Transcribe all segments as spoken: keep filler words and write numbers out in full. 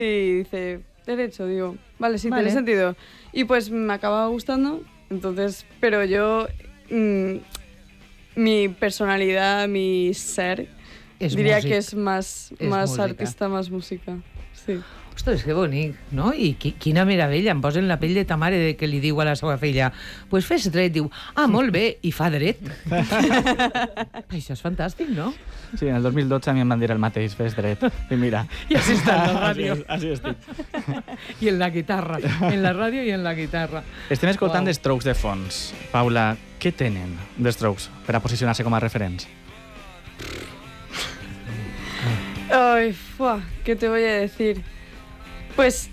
Y dice, derecho, digo, vale, sí, vale. Tiene sentido. Y pues me acaba gustando, entonces, pero yo, mmm, mi personalidad, mi ser, és diria músic. que és més, és més artista, més música. Sí. Ostres, que bonic, no? I qui, quina meravella, em posa en la pell de ta mare de que li diu a la seva filla, pues fes dret, diu, ah, molt bé, i fa dret. Això és fantàstic, no? Sí, en el dos mil dotze a mi em van dir el mateix, fes dret. I mira. I així està en la ràdio. Així, així estic. I en la guitarra, en la ràdio i en la guitarra. Estem escoltant wow. The Strokes de fons. Paula, què tenen The Strokes per a posicionar-se com a referents? Ay, fuah, ¿qué te voy a decir? Pues,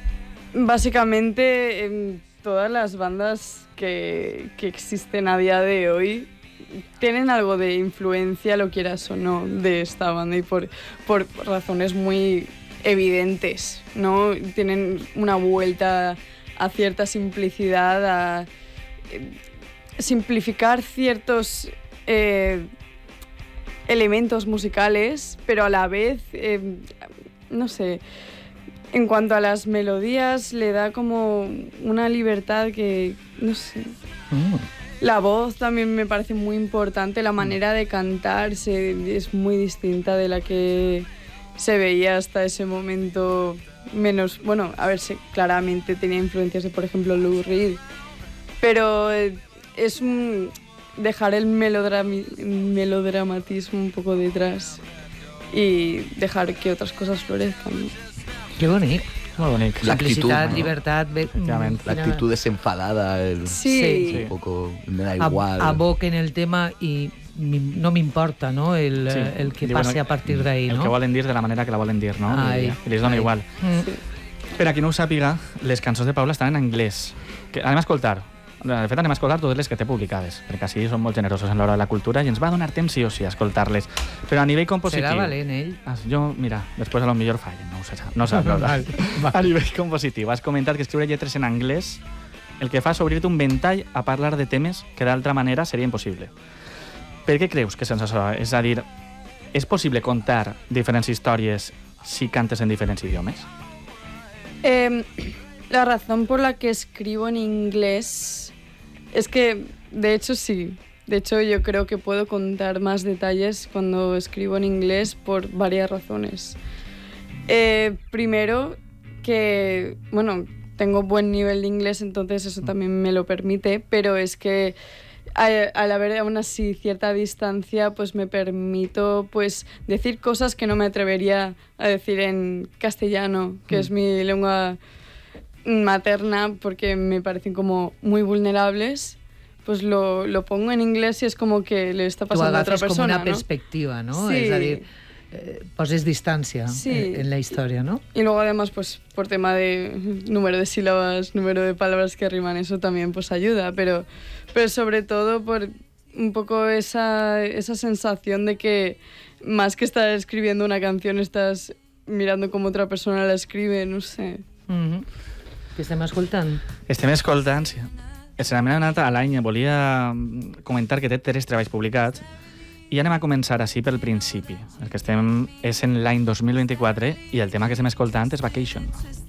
básicamente, en todas las bandas que, que existen a día de hoy tienen algo de influencia, lo quieras o no, de esta banda y por, por razones muy evidentes, ¿no? Tienen una vuelta a cierta simplicidad, a eh, simplificar ciertos eh, elementos musicales, pero a la vez, eh, no sé, en cuanto a las melodías le da como una libertad que, no sé... Mm. La voz también me parece muy importante, la manera de cantar se, es muy distinta de la que se veía hasta ese momento, menos, bueno, a ver, se, claramente tenía influencias de, por ejemplo, Lou Reed, pero es un, dejar el melodrami, melodramatismo un poco detrás y dejar que otras cosas florezcan. Qué bonito. Molt bonic. Simplicitat, ¿no? llibertat... Bé, la actitud desenfadada, el, sí. un poco, me da igual. Aboquen el tema i no m'importa, no?, el, sí. el que Diuen, passi a partir d'ahí, el no? El que volen dir de la manera que la volen dir, no? Ai. I, i les dona Ai. igual. Mm. Sí. Per a qui no ho sàpiga, les cançons de Paula estan en anglès. Que anem a escoltar. De fet, anem a escoltar totes les que té publicades, perquè així són molt generosos en l'hora de la cultura i ens va donar temps sí o sí a escoltar-les. Però a nivell compositiu... Serà valent, ell? Jo, mira, després a lo millor fallen, no ho sé, no sap. Val, val. A nivell compositiu, has comentat que escriure lletres en anglès el que fa és obrir-te un ventall a parlar de temes que d'altra manera seria impossible. Per què creus que sense això? És a dir, és possible contar diferents històries si cantes en diferents idiomes? Eh, la razón por la que escribo en inglés es que, de hecho, sí. De hecho, yo creo que puedo contar más detalles cuando escribo en inglés por varias razones. Eh, primero, que, bueno, tengo buen nivel de inglés, entonces eso también me lo permite, pero es que al haber aún así cierta distancia, pues me permito pues decir cosas que no me atrevería a decir en castellano, que mm. es mi lengua materna, porque me parecen como muy vulnerables. Pues lo, lo pongo en inglés y es como que le está pasando a otra persona, com una ¿no? perspectiva, ¿no? Sí. Es a dir, eh, poses distància sí. en, en la historia, ¿no? Y luego además, pues por tema de número de sílabas, número de palabras que riman, eso también pues ayuda, pero, pero sobre todo por un poco esa, esa sensación de que más que estar escribiendo una canción, estás mirando cómo otra persona la escribe, no sé. Mm-hmm. Què estem escoltant? Estem escoltant, sí. Se n'ha anat a l'any, volia comentar que té tres treballs publicats i anem a començar així pel principi. El que estem és en l'any dos mil vint-i-quatre i el tema que estem escoltant és Vacation.